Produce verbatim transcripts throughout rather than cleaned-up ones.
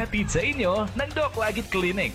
hatid sa inyo ng Doc Lagit Clinic.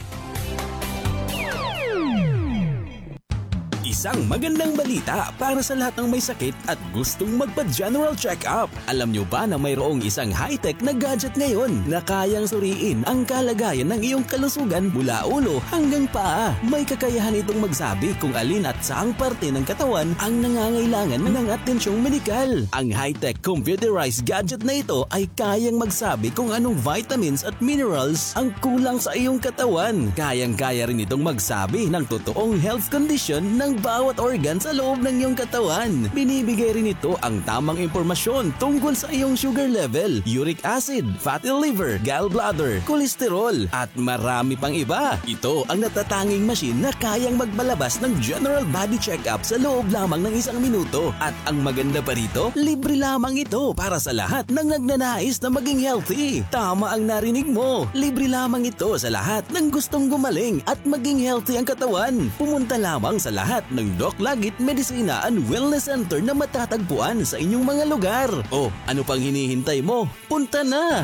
Isang magandang balita para sa lahat ng may sakit at gustong magpa-general check-up. Alam nyo ba na mayroong isang high-tech na gadget ngayon na kayang suriin ang kalagayan ng iyong kalusugan mula ulo hanggang paa? May kakayahan itong magsabi kung alin at saang parte ng katawan ang nangangailangan ng atensyong medikal. Ang high-tech computerized gadget na ito ay kayang magsabi kung anong vitamins at minerals ang kulang sa iyong katawan. Kayang-kaya rin itong magsabi ng totoong health condition ng bawat organ sa loob ng iyong katawan. Binibigay rin ito ang tamang impormasyon tungkol sa iyong sugar level, uric acid, fatty liver, gallbladder, kolesterol, at marami pang iba. Ito ang natatanging machine na kayang magbalabas ng general body check-up sa loob lamang ng isang minuto. At ang maganda pa rito, libre lamang ito para sa lahat ng nagnanais na maging healthy. Tama ang narinig mo, libre lamang ito sa lahat ng gustong gumaling at maging healthy ang katawan. Pumunta lamang sa lahat ng Doc Lagit Medicina and Wellness Center na matatagpuan sa inyong mga lugar. O, ano pang hinihintay mo? Punta na!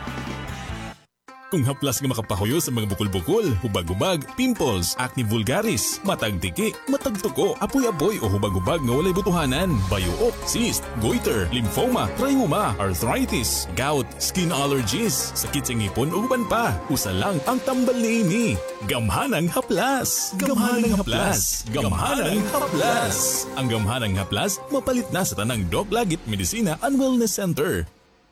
Kung haplas nga makapahuyo sa mga bukol-bukol, hubag-hubag, pimples, acne vulgaris, matag tiki, matag tuko, apoy-apoy o hubag-hubag nga walay butuhanan, bayuok, cyst, goiter, lymphoma, rheuma, arthritis, gout, skin allergies, sakit sa ngipon o uban pa, usa lang ang tambal niini. Gamhanang haplas! Gamhanang haplas! Gamhanang haplas! Ang gamhanang haplas mapalit na sa tanang Doc Lagit Medicina and Wellness Center.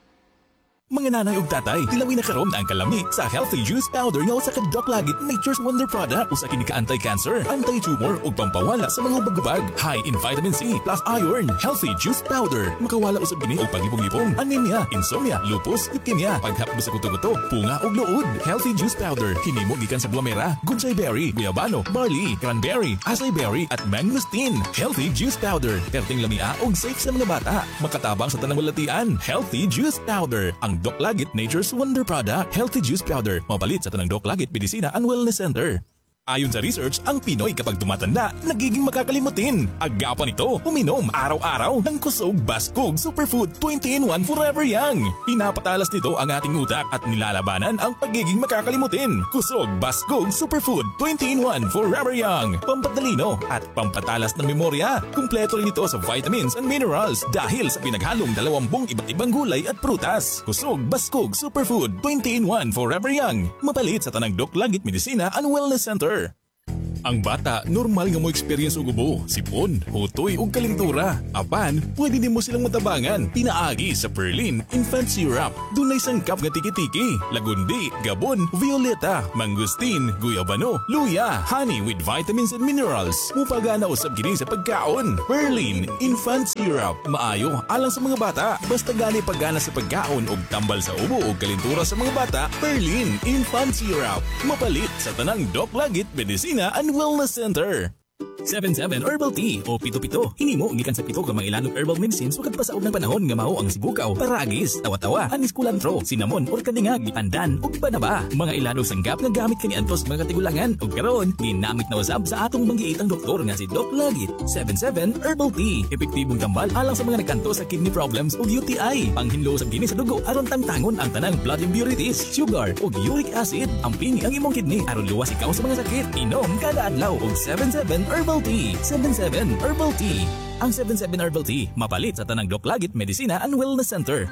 Mga nanay ug tatay, tilawin na karon ang kalami sa Healthy Juice Powder nga usa ka Doc Lagit Nature's Wonder product. Usa kini ka anti-cancer, anti-tumor ug pampawala sa mga ubag-ubag. High in vitamin C plus iron. Healthy Juice Powder makawala usab kini og paglibong-libong, anemia, insomnia, lupus, leukemia, paghapdo sa kuto-kuto, punga ug luod. Healthy Juice Powder hinimo gikan sa blomera, gunsay berry, guyabano, barley, cranberry, acai berry at mangosteen. Healthy Juice Powder perting lamia ug safe sa mga bata. Makatabang sa tanang walatian. Healthy Juice Powder ang Doc Lagit Nature's Wonder Product. Healthy Juice Powder mapalit sa tanang Doc Lagit Medicina and Wellness Center. Ayon sa research, ang Pinoy kapag tumatanda, nagiging makakalimutin. Agapan ito, uminom araw-araw ng Kusog Baskog Superfood twenty in one Forever Young. Pinapatalas nito ang ating utak at nilalabanan ang pagiging makakalimutin. Kusog Baskog Superfood twenty in one Forever Young. Pampatalino at pampatalas ng memorya. Kumpleto rin ito sa vitamins and minerals dahil sa pinaghalong dalawampung iba't ibang gulay at prutas. Kusog Baskog Superfood twenty in one Forever Young. Mapalit sa tanang Doc Lagit Medicina and Wellness Center. Ang bata, normal nga mo experience og ubo, sipon, hutoy ug kalintura. Apan, pwede din mo silang matabangan. Pinaagi sa Perlin Infant Syrup. Dunay sangkap nga tiki-tiki, lagundi, gabon, violeta, mangustin, guyabano, luya, honey with vitamins and minerals. Mupagana usab kini sa pagkaon. Perlin Infant Syrup. Maayo alang sa mga bata. Basta gani pagana sa pagkaon ug tambal sa ubo ug kalintura sa mga bata, Perlin Infant Syrup. Mapalit sa tanang Doc Lagit Medicina and Wellness Center. seven seven Herbal Tea o Pito-Pito. Hinimo gikan sa pito ka mga ilanong herbal medicines ug pasaog ng panahon nga mao ang sibukaw, paragis, tawa-tawa, anis kulantro, cinnamon, or kadingag, pandan ug banaba. Mga ilanong sanggap nga gamit kani adtos mga tigulangan ug karon ginamit na usab sa atong manggiitang doktor nga si Doc Lagit. seven seven Herbal Tea. Epektibong tambal alang sa mga nagkanto sa kidney problems ug U T I. Panghinlo sa kini sa dugo aron tangtangon ang tanang blood impurities, sugar ug uric acid. Amping ang imong kidney aron luwas ikaw sa mga sakit. Inom kada adlaw og seven seven Herbal Tea. seven seven Herbal Tea. Ang seven seven Herbal Tea mapalit sa tanang Doc Lagit Medicina and Wellness Center.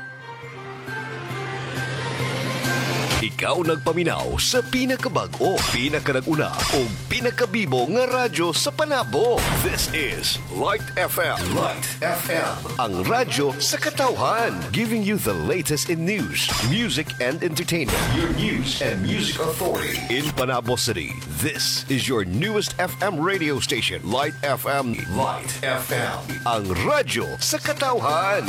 Ikaw nagpaminaw sa pinakabag-o, pinakanaguna o pinakabibo nga radyo sa Panabo. This is Light F M. Light F M. Ang radyo sa katawhan. Giving you the latest in news, music, and entertainment. Your news and music authority in Panabo City. This is your newest F M radio station. Light F M. Light F M. Ang radyo sa katawhan.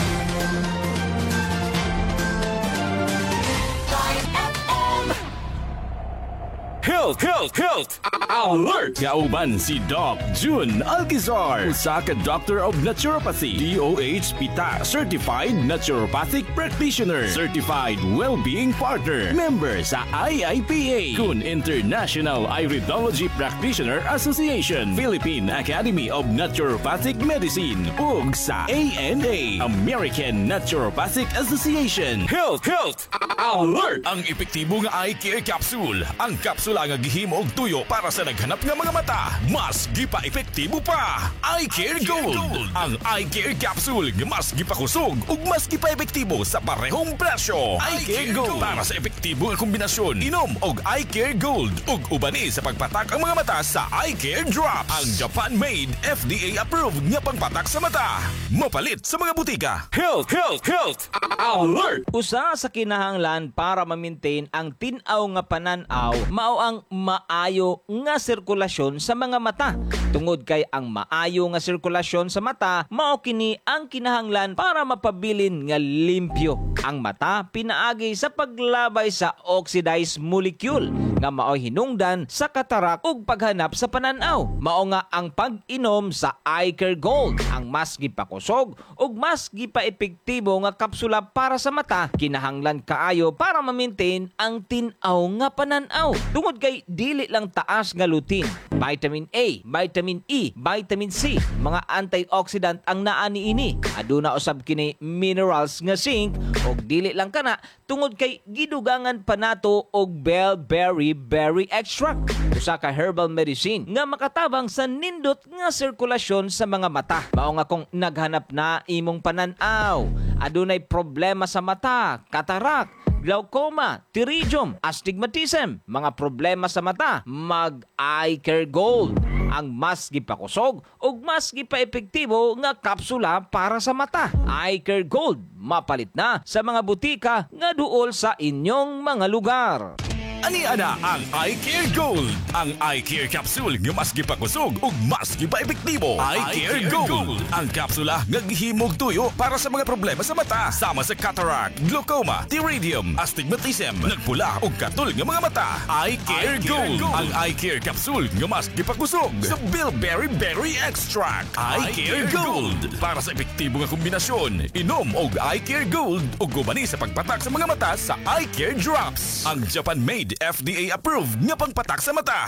Health, health, health! Alert! Kauban si Doc June Alquizar, usa ka Doctor of Naturopathy, D O H P I T A Certified Naturopathic Practitioner, Certified Wellbeing Partner, member sa I I P A, kun International Iridology Practitioner Association, Philippine Academy of Naturopathic Medicine, ug sa A N A, American Naturopathic Association. Health, health! Alert! Ang epektibo nga eye care capsule. Ang kapsula nga gihimo og tuyo para sa naghanap nga mga mata. Mas gipa epektibo pa. Eye Care Gold. Ang Eye Care Capsule nga mas gipakusog ug mas gipa epektibo sa parehong presyo. Eye Care Gold para sa epektibo nga kombinasyon. Inom og Eye Care Gold ug ubani sa pagpatak ang mga mata sa Eye Care Drops. Ang Japan-made, F D A approved nga pangpatak sa mata. Mapalit sa mga butika. Health, health, health. Alert! Usa sa kinahanglan para ma-maintain ang tin-aw nga pananaw mao ang maayo nga sirkulasyon sa mga mata. Tungod kay ang maayo nga sirkulasyon sa mata mao kini ang kinahanglan para mapabilin nga limpyo ang mata pinaagi sa paglabay sa oxidized molecule nga mao hinungdan sa katarak ug paghanap sa pananaw. Mao nga ang pag-inom sa Eye Care Gold, ang mas gipakusog ug mas gipaepektibo nga kapsula para sa mata, kinahanglan kaayo para ma-maintain ang tin-aw nga pananaw. Tungod kay dili lang taas nga lutein, vitamin A, vitamin E, vitamin C, mga antioxidant ang naa niini. Aduna usab kini minerals nga zinc ug dili lang kana tungod kay gidugangan pa nato og bellberry berry extract, usa ka herbal medicine nga makatabang sa nindot nga sirkulasyon sa mga mata. Mao nga kung naghanap na imong pananaw, adunay problema sa mata, katarak, glaucoma, pterygium, astigmatism, mga problema sa mata, mag Eye Care Gold, ang mas gipakusog ug mas gipaepektibo nga kapsula para sa mata. Eye Care Gold, mapalit na sa mga butika nga duol sa inyong mga lugar. Ani ana ang Eye Care Gold, ang Eye Care Capsule nga mas gipakusog ug mas gipaepektibo. Eye Care Gold, ang kapsula nga gihimog tuyo para sa mga problema sa mata, sama sa cataract, glaucoma, pterygium, astigmatism, nagpula ug katol nga mga mata. Eye Care Gold, ang Eye Care Capsule nga mas gipakusog sa bilberry berry extract. Eye Care Gold para sa epektibo nga kombinasyon. Inom og Eye Care Gold ug gumani sa pagpatak sa mga mata sa Eye Care Drops, ang Japan-made F D A approved nga pangpatak sa mata.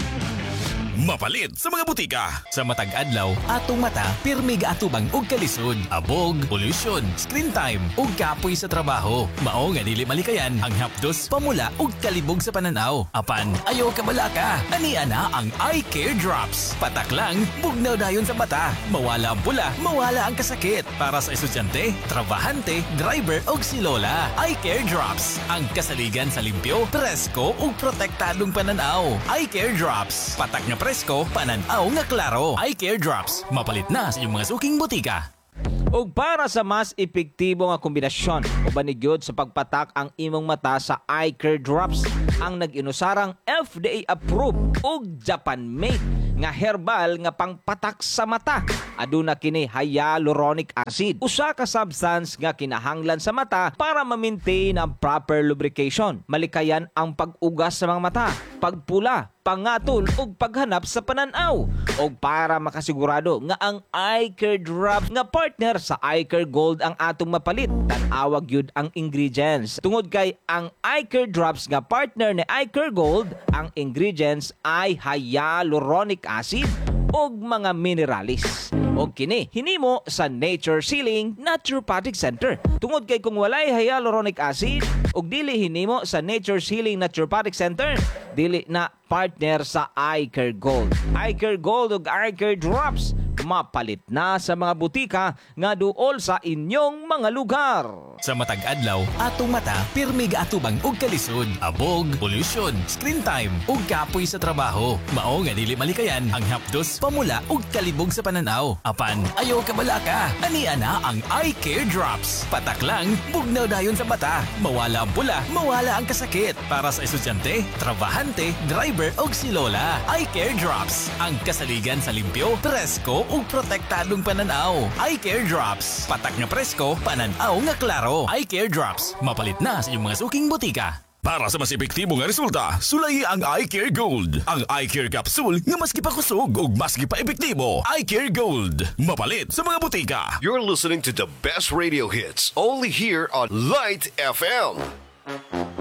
Mapalit sa mga butika. Sa matag adlaw, atong mata pirmi gaatubang og kalisod, abog, pollution, screen time ug kapoy sa trabaho. Mao nga dili malikayan ang hapdos, pamula ug kalibog sa pananaw. Apan ayo ka balaka. Ani ana ang Eye Care Drops. Patak lang, bugnaw dayon sa mata. Mawala ang pula, mawala ang kasakit. Para sa estudyante, trabahante, driver ug si lola. Eye Care Drops, ang kasaligan sa limpyo, presko ug protektadong pananaw. Eye Care Drops, patak nga presko, pananaw nga klaro. Eye Care Drops, mapalit na sa iyong mga suking butika. Ug para sa mas epektibo nga kombinasyon uban ni gyud sa pagpatak ang imong mata sa Eye Care Drops, ang nag-inusarang F D A approved ug Japan-made nga herbal nga pangpatak sa mata. Aduna kini hyaluronic acid, usa ka substance nga kinahanglan sa mata para ma-maintain ang proper lubrication, malikayan ang pag-ugas sa mga mata, pagpula, pangatol ug paghanap sa pananaw. O para makasigurado nga ang Eye Care Drops nga partner sa Eye Care Gold ang atong mapalit, tan-awag yun ang ingredients. Tungod kay ang Eye Care Drops nga partner ni Eye Care Gold, ang ingredients ay hyaluronic acid og mga mineralis. O kini hinimo sa Nature Sealing Naturopathic Center. Tungod kay kung walay hyaluronic acid og dili hinimo sa Nature Sealing Naturopathic Center, dili na partner sa Eye Care Gold. Eye Care Gold ug Eye Care Drops, mapalit na sa mga butika nga duol sa inyong mga lugar. Sa matag adlaw, atong mata pirmi gaatubang og kalisod, abog, pollution, screen time ug kapoy sa trabaho. Mao nga dili malikayan ang hapdos, pamula ug kalibog sa pananaw. Apan ayo ka balaka. Ani ana ang Eye Care Drops. Patak lang, bugnaw dayon sa mata. Mawala ang pula, mawala ang kasakit. Para sa estudyante, trabahante, driver ug si lola. Eye Care Drops, ang kasaligan sa limpyo, presko ug protektadong pananaw. Eye Care Drops, patak nga presko, pananaw nga klaro. Eye Care Drops, mapalit na sa iyong mga suking butika. Para sa mas epektibo nga resulta, sulayi ang Eye Care Gold. Ang Eye Care Capsule nga maski pa kusog ug maski pa epektibo. Eye Care Gold. Mapalit sa mga butika. You're listening to the best radio hits only here on Light F M.